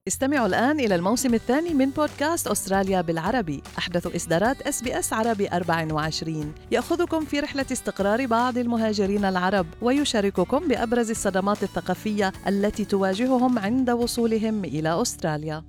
استمعوا الآن إلى الموسم الثاني من بودكاست أستراليا بالعربي، أحدث إصدارات SBS عربي 24 يأخذكم في رحلة استقرار بعض المهاجرين العرب ويشارككم بأبرز الصدمات الثقافية التي تواجههم عند وصولهم إلى أستراليا.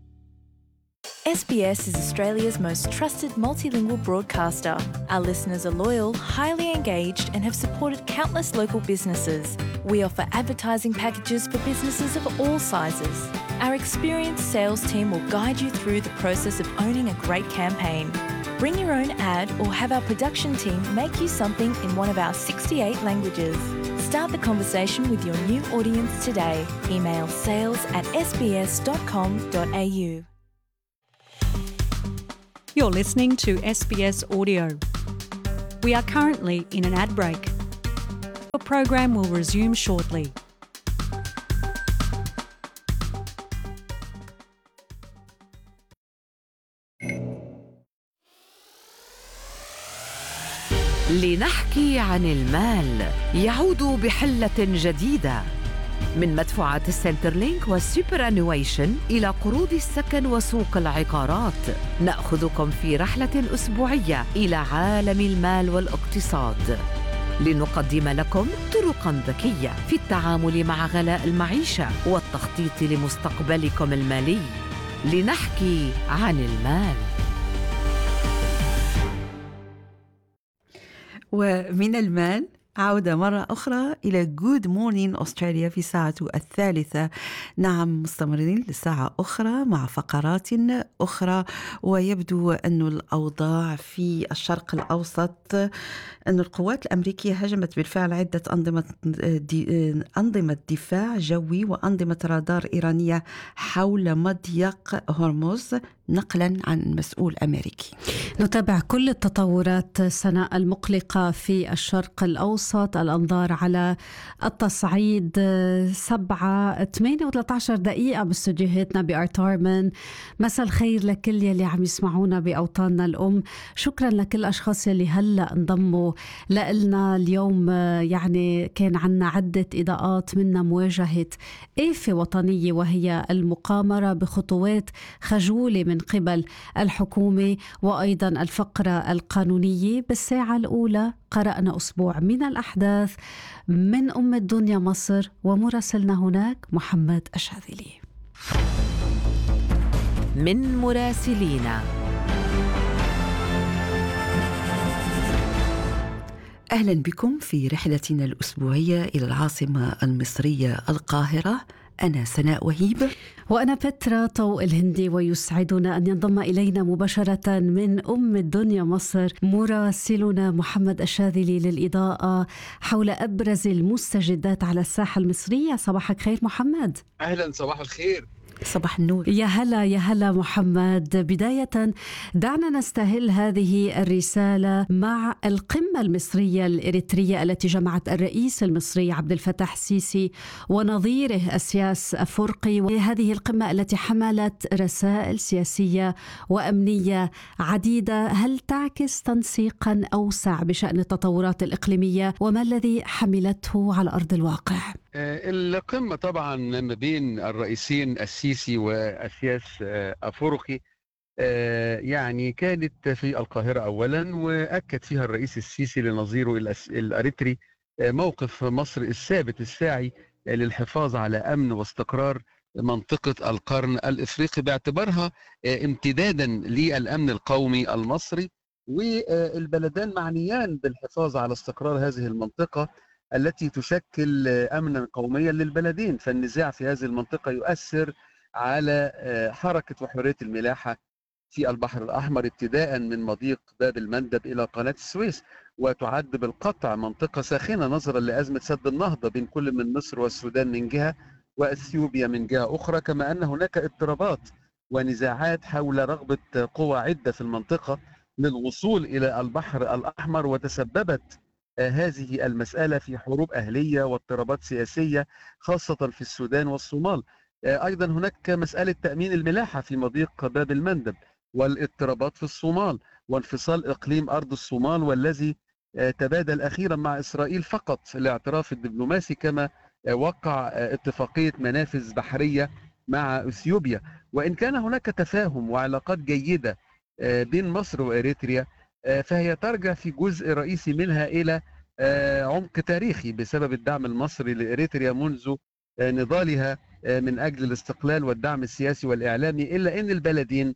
SBS is Australia's most trusted multilingual broadcaster. Our listeners are loyal, highly engaged, and have supported countless local businesses. We offer advertising packages for businesses of all sizes. Our experienced sales team will guide you through the process of owning a great campaign. Bring your own ad or have our production team make you something in one of our 68 languages. Start the conversation with your new audience today. Email sales@sbs.com.au. You're listening to SBS Audio. We are currently in an ad break. The program will resume shortly. لنحكي عن المال يعود بحلة جديدة، من مدفوعات السنترلينك والسوبر أنويشن إلى قروض السكن وسوق العقارات. نأخذكم في رحلة أسبوعية إلى عالم المال والاقتصاد لنقدم لكم طرقاً ذكية في التعامل مع غلاء المعيشة والتخطيط لمستقبلكم المالي. لنحكي عن المال. ومن المال عودة مرة أخرى إلى Good Morning Australia في ساعته الثالثة. نعم، مستمرين لساعة أخرى مع فقرات أخرى. ويبدو أن الأوضاع في الشرق الأوسط، أن القوات الأمريكية هجمت بالفعل عدة أنظمة دفاع جوي وأنظمة رادار إيرانية حول مضيق هرمز، نقلا عن مسؤول أمريكي. نتابع كل التطورات سناء المقلقة في الشرق الأوسط. الأنظار على التصعيد 7:08 دقيقة باستديوهاتنا بأرتارمن. مساء الخير لكل يلي عم يسمعونا بأوطاننا الأم. شكرا لكل الأشخاص يلي هلأ انضموا لنا اليوم. يعني كان عنا عدة إضاءات، منا مواجهة آفة وطنية وهي المقامرة بخطوات خجولة من قبل الحكومة، وأيضا الفقرة القانونية. بالساعة الأولى قرأنا أسبوع من الأحداث من أم الدنيا مصر، ومراسلنا هناك محمد الشاذلي. من مراسلينا. أهلا بكم في رحلتنا الأسبوعية إلى العاصمة المصرية القاهرة. أنا سناء وهيب وأنا بترا طوق الهندي، ويسعدنا أن ينضم إلينا مباشرة من أم الدنيا مصر مراسلنا محمد الشاذلي للإضاءة حول أبرز المستجدات على الساحة المصرية. صباحك خير محمد. أهلا، صباح الخير. صباح النور. يا هلا يا هلا محمد. بداية دعنا نستهل هذه الرسالة مع القمة المصرية الإريترية التي جمعت الرئيس المصري عبد الفتاح السيسي ونظيره السياس أفورقي، وهذه القمة التي حملت رسائل سياسية وأمنية عديدة. هل تعكس تنسيقا أوسع بشأن التطورات الإقليمية، وما الذي حملته على أرض الواقع؟ القمة طبعا ما بين الرئيسين السيسي والسياس أفورقي يعني كانت في القاهرة أولا، وأكد فيها الرئيس السيسي لنظيره الأريتري موقف مصر الثابت الساعي للحفاظ على أمن واستقرار منطقة القرن الإفريقي، باعتبارها امتدادا للأمن القومي المصري، والبلدان معنيان بالحفاظ على استقرار هذه المنطقة التي تشكل أمنا قوميا للبلدين. فالنزاع في هذه المنطقة يؤثر على حركة وحرية الملاحة في البحر الأحمر، ابتداء من مضيق باب المندب إلى قناة السويس، وتعد بالقطع منطقة ساخنة نظرا لأزمة سد النهضة بين كل من مصر والسودان من جهة وأثيوبيا من جهة أخرى، كما أن هناك اضطرابات ونزاعات حول رغبة قوى عدة في المنطقة للوصول إلى البحر الأحمر، وتسببت هذه المسألة في حروب أهلية واضطرابات سياسية خاصة في السودان والصومال. أيضا هناك مسألة تأمين الملاحة في مضيق باب المندب، والاضطرابات في الصومال، وانفصال إقليم أرض الصومال والذي تبادل أخيرا مع إسرائيل فقط الاعتراف الدبلوماسي، كما وقع اتفاقية منافذ بحرية مع أثيوبيا. وإن كان هناك تفاهم وعلاقات جيدة بين مصر وإريتريا، فهي ترجع في جزء رئيسي منها إلى عمق تاريخي بسبب الدعم المصري لإريتريا منذ نضالها من أجل الاستقلال والدعم السياسي والإعلامي، إلا أن البلدين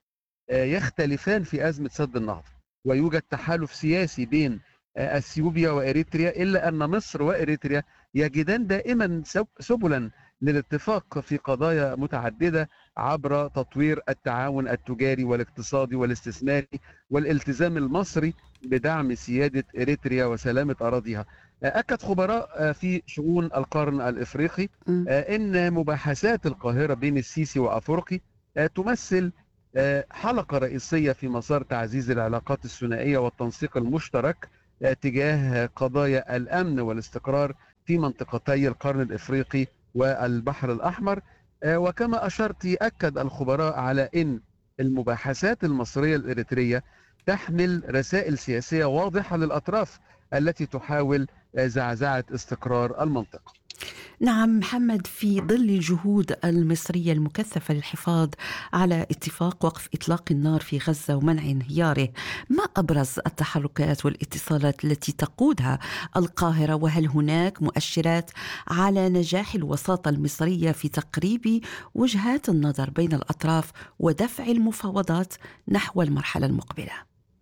يختلفان في أزمة سد النهضة، ويوجد تحالف سياسي بين أثيوبيا وإريتريا، إلا أن مصر وإريتريا يجدان دائما سبلا للاتفاق في قضايا متعددة عبر تطوير التعاون التجاري والاقتصادي والاستثماري والالتزام المصري بدعم سيادة إريتريا وسلامة أراضيها. أكد خبراء في شؤون القرن الإفريقي أن مباحثات القاهرة بين السيسي وأفورقي تمثل حلقة رئيسية في مسار تعزيز العلاقات الثنائية والتنسيق المشترك تجاه قضايا الأمن والاستقرار في منطقتي القرن الإفريقي والبحر الأحمر. وكما أشرت، أكد الخبراء على أن المباحثات المصرية الإريترية تحمل رسائل سياسية واضحة للأطراف التي تحاول زعزعة استقرار المنطقة. نعم محمد، في ظل الجهود المصرية المكثفة للحفاظ على اتفاق وقف إطلاق النار في غزة ومنع انهياره، ما أبرز التحركات والاتصالات التي تقودها القاهرة؟ وهل هناك مؤشرات على نجاح الوساطة المصرية في تقريب وجهات النظر بين الأطراف ودفع المفاوضات نحو المرحلة المقبلة؟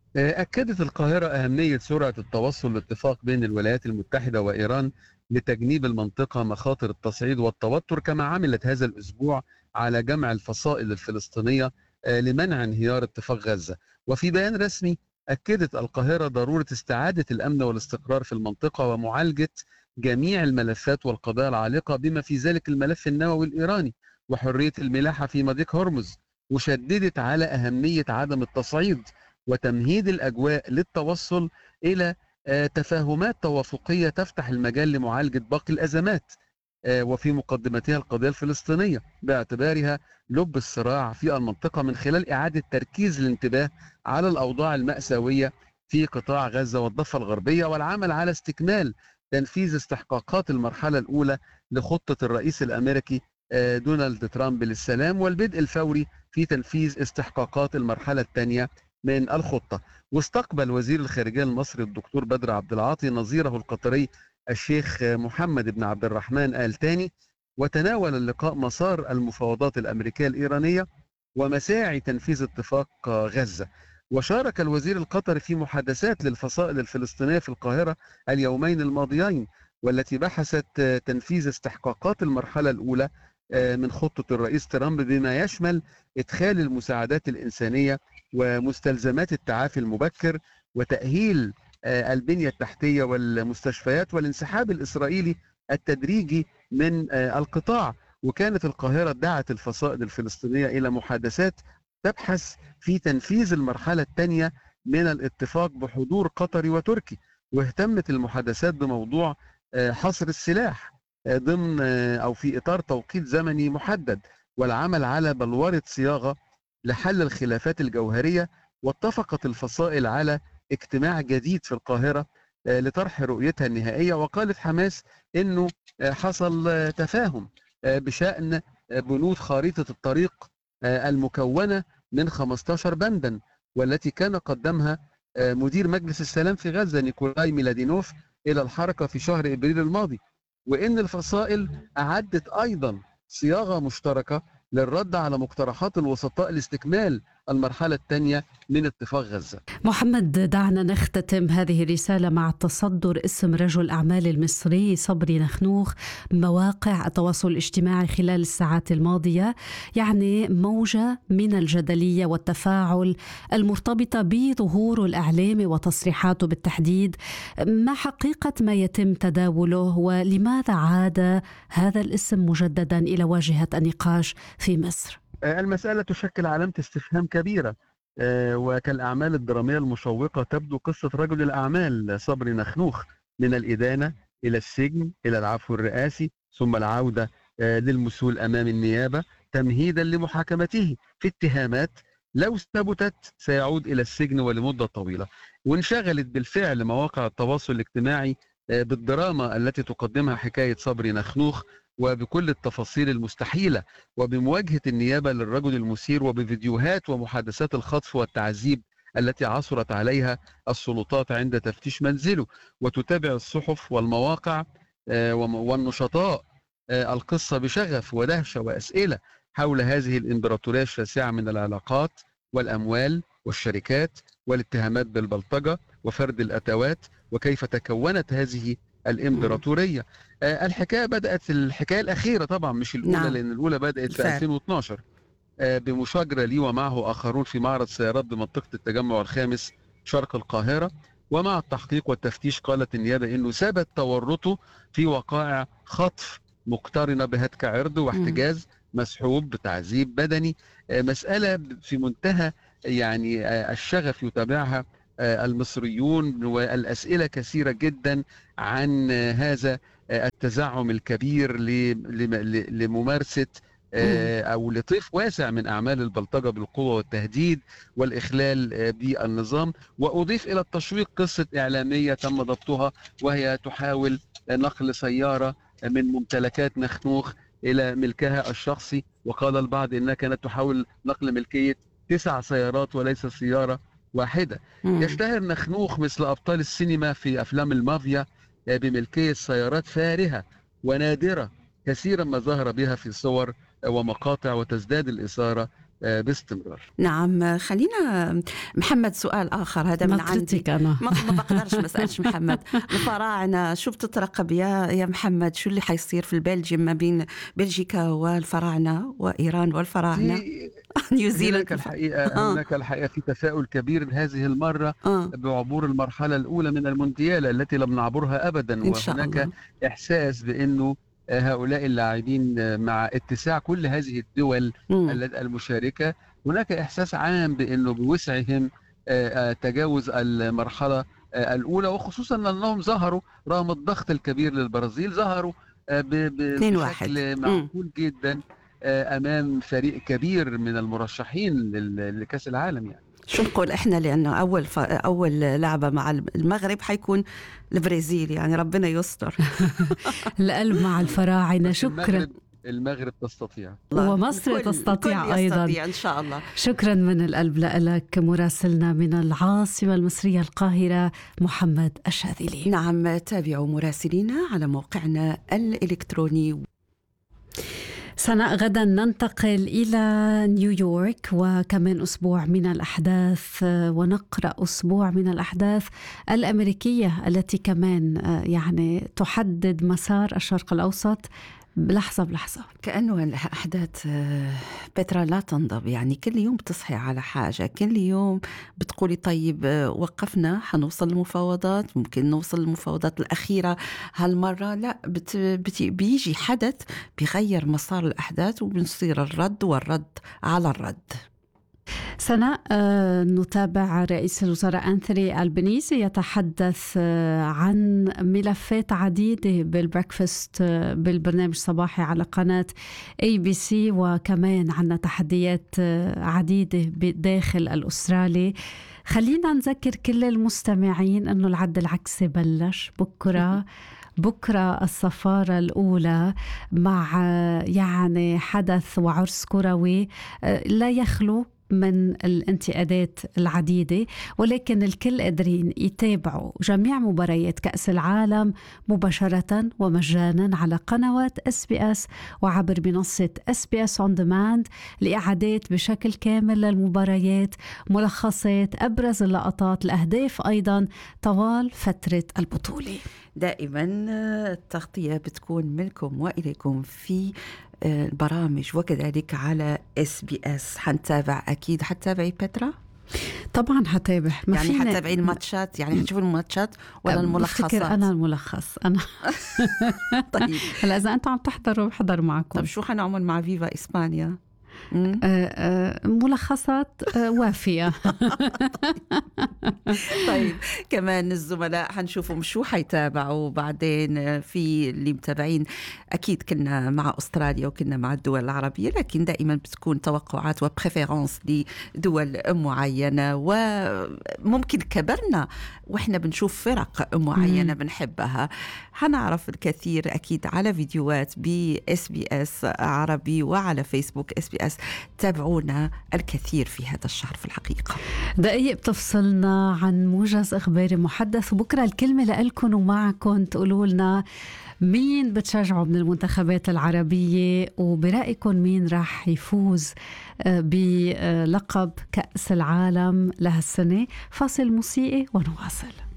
أكدت القاهرة أهمية سرعة التوصل لاتفاق بين الولايات المتحدة وإيران لتجنيب المنطقة مخاطر التصعيد والتوتر، كما عملت هذا الأسبوع على جمع الفصائل الفلسطينية لمنع انهيار اتفاق غزة. وفي بيان رسمي أكدت القاهرة ضرورة استعادة الأمن والاستقرار في المنطقة ومعالجة جميع الملفات والقضايا العالقة بما في ذلك الملف النووي الإيراني وحرية الملاحة في مضيق هرمز، وشددت على أهمية عدم التصعيد وتمهيد الأجواء للتوصل إلى تفاهمات توافقية تفتح المجال لمعالجة باقي الأزمات، وفي مقدمتها القضية الفلسطينية باعتبارها لب الصراع في المنطقة، من خلال إعادة تركيز الانتباه على الأوضاع المأساوية في قطاع غزة والضفة الغربية، والعمل على استكمال تنفيذ استحقاقات المرحلة الأولى لخطة الرئيس الأمريكي دونالد ترامب للسلام، والبدء الفوري في تنفيذ استحقاقات المرحلة الثانية من الخطة. واستقبل وزير الخارجية المصري الدكتور بدر عبد العاطي نظيره القطري الشيخ محمد بن عبد الرحمن آل ثاني، وتناول اللقاء مسار المفاوضات الأمريكية الإيرانية ومساعي تنفيذ اتفاق غزة. وشارك الوزير القطري في محادثات للفصائل الفلسطينية في القاهرة اليومين الماضيين، والتي بحثت تنفيذ استحقاقات المرحلة الأولى من خطة الرئيس ترامب، بما يشمل إدخال المساعدات الإنسانية ومستلزمات التعافي المبكر وتأهيل البنية التحتية والمستشفيات والانسحاب الإسرائيلي التدريجي من القطاع. وكانت القاهرة دعت الفصائل الفلسطينية إلى محادثات تبحث في تنفيذ المرحلة الثانية من الاتفاق بحضور قطري وتركي، واهتمت المحادثات بموضوع حصر السلاح ضمن أو في إطار توقيت زمني محدد، والعمل على بلورة صياغة لحل الخلافات الجوهرية. واتفقت الفصائل على اجتماع جديد في القاهرة لطرح رؤيتها النهائية. وقالت حماس أنه حصل تفاهم بشأن بنود خارطة الطريق المكونة من 15 بندا، والتي كان قدمها مدير مجلس السلام في غزة نيكولاي ميلادينوف إلى الحركة في شهر إبريل الماضي، وإن الفصائل أعدت أيضا صياغة مشتركة للرد على مقترحات الوسطاء لاستكمال المرحلة الثانية من اتفاق غزة. محمد، دعنا نختتم هذه الرسالة مع تصدر اسم رجل الأعمال المصري صبري نخنوخ مواقع التواصل الاجتماعي خلال الساعات الماضية، يعني موجة من الجدلية والتفاعل المرتبطة بظهوره الإعلامي وتصريحاته بالتحديد. ما حقيقة ما يتم تداوله، ولماذا عاد هذا الاسم مجددا إلى واجهة النقاش في مصر؟ المسألة تشكل علامة استفهام كبيرة، وكالأعمال الدرامية المشوقة تبدو قصة رجل الأعمال صبري نخنوخ من الإدانة إلى السجن إلى العفو الرئاسي ثم العودة للمسؤول أمام النيابة تمهيدا لمحاكمته في اتهامات لو ثبتت سيعود إلى السجن ولمدة طويلة. وانشغلت بالفعل مواقع التواصل الاجتماعي بالدراما التي تقدمها حكاية صبري نخنوخ وبكل التفاصيل المستحيلة، وبمواجهة النيابة للرجل المثير، وبفيديوهات ومحادثات الخطف والتعذيب التي عثرت عليها السلطات عند تفتيش منزله. وتتابع الصحف والمواقع والنشطاء القصة بشغف ودهشة وأسئلة حول هذه الإمبراطورية الشاسعة من العلاقات والأموال والشركات والاتهامات بالبلطجة وفرد الأتوات، وكيف تكونت هذه الإمبراطورية. الحكاية الأخيرة طبعا مش الأولى، نعم. لأن الأولى بدأت في 2012 بمشاجرة لي ومعه آخرون في معرض سيارات بمنطقة التجمع الخامس شرق القاهرة. ومع التحقيق والتفتيش قالت النيابة أنه ثبت تورطه في وقائع خطف مقترنة بهتك عرض واحتجاز مسحوب بتعذيب بدني. مسألة في منتهى يعني الشغف يتابعها المصريون، والأسئلة كثيرة جدا عن هذا التزعم الكبير لممارسة أو لطيف واسع من أعمال البلطجة بالقوة والتهديد والإخلال بالنظام. وأضيف إلى التشويق قصة إعلامية تم ضبطها وهي تحاول نقل سيارة من ممتلكات نخنوخ إلى ملكها الشخصي، وقال البعض إنها كانت تحاول نقل ملكية 9 سيارات وليس سيارة واحدة. يشتهر نخنوخ مثل أبطال السينما في أفلام المافيا بملكية سيارات فارهة ونادرة كثيرا ما ظهر بها في صور ومقاطع، وتزداد الإثارة باستمرار. نعم. خلينا محمد سؤال آخر هذا من عندي. أنا ما بقدرش ما أسألش محمد. الفراعنة شو بتترقب يا محمد؟ شو اللي حيصير في البلجيم ما بين بلجيكا والفراعنة وإيران والفراعنة نيوزيلندا؟ هناك الحقيقة في تفاؤل كبير هذه المرة بعبور المرحلة الأولى من المونديال التي لم نعبرها أبدا، وهناك إحساس بأنه هؤلاء اللاعبين مع اتساع كل هذه الدول المشاركة هناك إحساس عام بأنه بوسعهم تجاوز المرحلة الأولى، وخصوصا أنهم ظهروا رغم الضغط الكبير للبرازيل، ظهروا بشكل معقول جدا أمام فريق كبير من المرشحين لكأس العالم. يعني شو نقول إحنا، لأنه أول لعبة مع المغرب حيكون البرازيل، يعني ربنا يستر. القلب مع الفراعنة. شكرا. المغرب تستطيع ومصر تستطيع أيضا إن شاء الله. شكرا من القلب لك مراسلنا من العاصمة المصرية القاهرة محمد الشاذلي. نعم، تابعوا مراسلينا على موقعنا الإلكتروني. سنة غدا ننتقل إلى نيويورك، وكمان أسبوع من الأحداث، ونقرأ أسبوع من الأحداث الأمريكية التي كمان يعني تحدد مسار الشرق الأوسط بلحظة بلحظة. كأنه الأحداث بترا لا تنضب، يعني كل يوم بتصحي على حاجة، كل يوم بتقولي طيب وقفنا حنوصل لمفاوضات، ممكن نوصل للمفاوضات الأخيرة هالمرة، لا بيجي حدث بيغير مسار الأحداث وبنصير الرد والرد على الرد. سنة نتابع رئيس الوزراء أنثوني ألبانيزي يتحدث عن ملفات عديدة بالبريكفاست بالبرنامج الصباحي على قناة ABC، وكمان عنا تحديات عديدة بداخل الأسترالي. خلينا نذكر كل المستمعين أنه العد العكسي بلش بكرة السفارة الأولى مع يعني حدث وعرس كروي لا يخلو من الانتقادات العديدة، ولكن الكل قادرين يتابعوا جميع مباريات كأس العالم مباشرة ومجانا على قنوات SBS وعبر منصة SBS On Demand لإعادات بشكل كامل للمباريات، ملخصات أبرز اللقطات، الأهداف أيضا طوال فترة البطولة. دائما التغطية بتكون منكم وإليكم في البرامج وكذلك على SBS. حنتابع أكيد. حتتابعي بترا؟ طبعا حتابع. يعني حتتابعي الماتشات، يعني حتشوفي الماتشات ولا الملخصات؟ أنا الملخص أنا. طيب هلا إذا أنتم عم تحضروا بحضر معكم. طب شو حنعمل مع فيفا إسبانيا؟ ملخصات وافية. طيب كمان الزملاء حنشوفهم شو حيتابعوا بعدين. في اللي متابعين أكيد كنا مع أستراليا وكنا مع الدول العربية، لكن دائما بتكون توقعات وبريفيرانس لدول معينة، وممكن كبرنا وإحنا بنشوف فرق معينة بنحبها. حنعرف الكثير أكيد على فيديوهات SBS عربي وعلى فيسبوك SBS. تابعونا الكثير في هذا الشهر في الحقيقة. دقيق بتفصلنا عن موجز إخباري محدث، وبكرة الكلمة لألكن ومعكن تقولوا لنا مين بتشجعوا من المنتخبات العربية، وبرأيكم مين راح يفوز بلقب كأس العالم لهالسنة. فاصل موسيقي ونواصل.